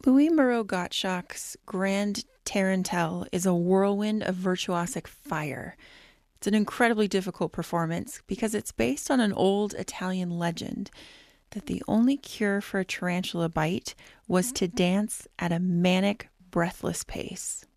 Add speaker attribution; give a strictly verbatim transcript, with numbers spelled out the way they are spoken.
Speaker 1: Louis Moreau Gottschalk's Grand Tarantelle is a whirlwind of virtuosic fire. It's an incredibly difficult performance because it's based on an old Italian legend that the only cure for a tarantula bite was to dance at a manic, breathless pace.